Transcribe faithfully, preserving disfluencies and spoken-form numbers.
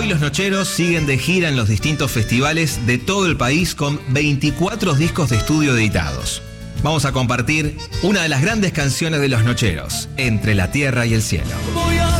Hoy los Nocheros siguen de gira en los distintos festivales de todo el país con veinticuatro discos de estudio editados. Vamos a compartir una de las grandes canciones de los Nocheros, Entre la Tierra y el Cielo. Voy a